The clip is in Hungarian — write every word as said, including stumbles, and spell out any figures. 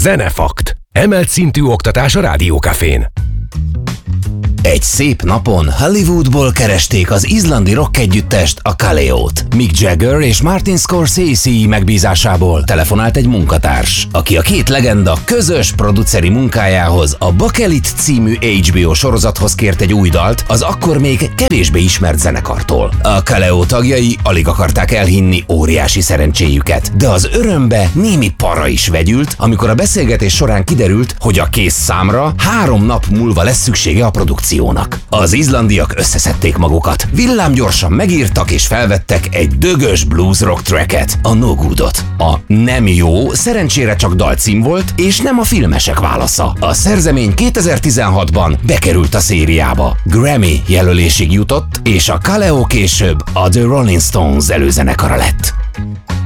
Zenefakt. Emelt szintű oktatás a Rádió Cafén. Egy szép napon Hollywoodból keresték az izlandi rock együttest, a Kaleót. Mick Jagger és Martin Scorsese megbízásából telefonált egy munkatárs, aki a két legenda közös produceri munkájához, a Bakelit című há bé o sorozathoz kért egy új dalt az akkor még kevésbé ismert zenekartól. A Kaleo tagjai alig akarták elhinni óriási szerencséjüket, de az örömbe némi para is vegyült, amikor a beszélgetés során kiderült, hogy a kész számra három nap múlva lesz szüksége a produkció. Az izlandiak összeszedték magukat, villámgyorsan megírtak és felvettek egy dögös blues rock tracket, a No Goodot. A nem jó szerencsére csak dalcím volt, és nem a filmesek válasza. A szerzemény kétezer-tizenhatban bekerült a szériába. Grammy jelölésig jutott, és a Kaleo később a The Rolling Stones előzenekara lett.